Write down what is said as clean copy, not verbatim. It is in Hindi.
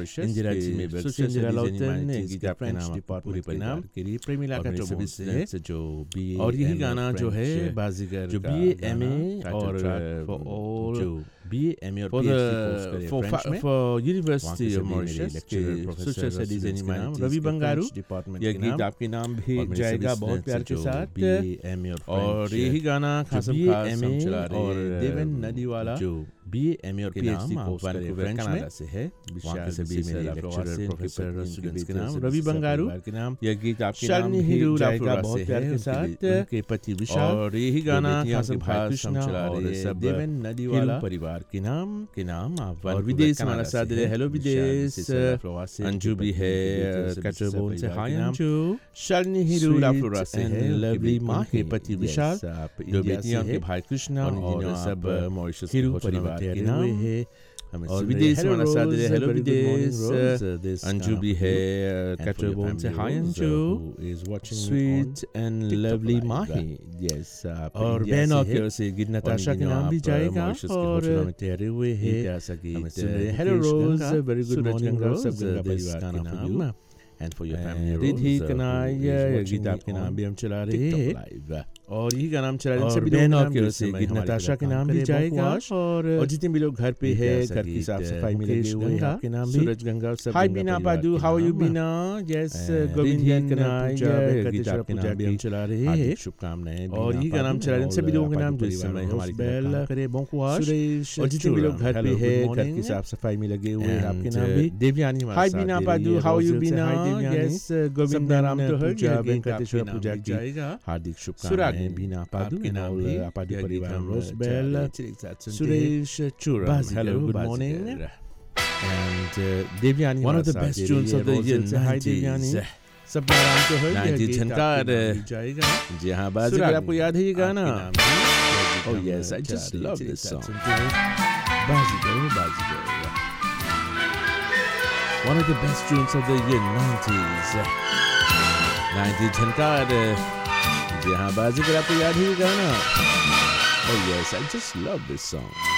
मॉरिशस इंदिरा जी में social Indira studies लॉटन and Gita के नाम पूरे डिपार्टमेंट के परिवार नाम के लिए प्रेमिला का जो सभी से जो BA और यही MA गाना जो है French, बाजीगर जो का BA गाना, MA title और track for all जो BA MA और for PhD कोर्स the करे for फ्रेंच में for वहाँ University के of सभी मेरे Mauritius lecturer, के professor, social studies students and के नाम, रवि बंगारू डिपार्टमेंट यह के गीत नाम आपके नाम भी और मेरे जाएगा सभी बहुत students प्यार के जो साथ BA MA और French, यही गाना खास BA खास हम MA चला रहे और हैं देवेन नदीवाला जो BA MA और के PhD नाम कोर्स करे वैंकूवर फ्रेंच में कनाडा से है वहाँ के सभी मेरे lecturer, professor, स्टूडेंट्स के इनके नाम सभी रवि बंगारू परिवार के नाम यह गीत आपके शालिनी नाम भी हीरू जाएगा लाफ्लोरा बहुत से प्यार है, के साथ उनके पति विशाल और यही गाना बेटियां खास के भाई खास हम कृष्णा चला और रहे हैं सब देवेन हिरू नदीवाला परिवार के नाम आप और वैंकूवर विदेश कनाडा हमारा से साथ दे है। हेलो विदेश लाफ्लोरा से अंजू भी है कैटरबोन से हाय अंजू शालिनी Sweet हीरू लाफ्लोरा से and है lovely उनके माही, पति yes, विशाल आप जो इंडिया से बेटियां के है। भाई कृष्णा और इन और दिनों सब आप मॉरिशस हिरू के परिवार परिवार के के नाम नाम है हमें और सुन विदेश रहे हमारा साथ दे Rose, hello very good morning, विदेश Rose. This अंजू गाना भी for है you and for your कैटरबोन से family, hi Rose, Anju who is watching sweet on and TikTok lovely live. Mahi Yes, आप और इंडिया बहनों से की है। ओर से गीत नताशा इन के दिनों नाम भी आप जाएगा मॉरिशस के और होटलों में ठहरे हुए हैं ये प्यारा सा गीत हमें सुन रहे हैं। हेलो मुकेश रोज गंगा, वेरी गुड सूरज मॉर्निंग गंगा, रोज सब गंगा दिस परिवार गाना के फॉर नाम you and for your family, Riddhi Rose, Kanai who is ये watching गीत me आपके on नाम भी हम चला रहे TikTok हैं live. और यही गाना हम चला रहे हैं और सभी लोगों बहनों के नाम की ओर जैसे से गीत हमारी नताशा के तरफ नाम काम भी करे, जाएगा बकवास। और जितने भी लोग घर पे ये है प्यारा सा घर की गीत, साफ सफाई में लगे मुकेश हुए हैं गंगा, आपके नाम भी सूरज गंगा और सब हाय गंगा बीना परिवार पादू के हाउ यू नाम। बीना यस रिद्धि गोविंदन कनाई, पूजा ये गीत वेंकटेश्वर आपके पूजा नाम भी भी हम चला रहे हैं हार्दिक शुभकामनाएं और बीना यही गाना हम पादू चला रहे हैं और सभी लोगों के नाम जो पादू इस परिवार समय हमारी तरफ बेल काम करे बोंकुआश सुरेश और जितने भी लोग घर पे Hello, है good घर की morning. साफ सफाई में लगे हुए हैं आपके And, नाम भी देवयानी हमारे हाय साथ बीना दे रही पादू है, हाउ यू रोज से बीना हाय देवयानी। यस गोविंदन नाम तो है, पूजा ये गीत वेंकटेश्वर आपके नाम पूजा भी की जाएगा। हार्दिक सुराग शुभकामनाएं बीना पादू आपके नाम भी पादू ये गीत परिवार हम रोज चला बेल रहे हैं। एक साथ सुनते हैं। सुरेश चूरम बाजीगर, hello good Baazigar. Morning and Devyani One of the हमारे best साथ tunes दे of रही the है, year रोज से हाय 90s. देवयानी सब आराम तो है 90s झनकार, जाएगा जी हाँ बाजीगर सुराग आपको याद है ये गाना आपके Oh नाम yes, I just चला love रही है, this song. Baazigar One of the best tunes of the year 90s. 90s झनकार, जी हाँ बाजीगर आपको याद है ये गाना Oh yes, I just love this song.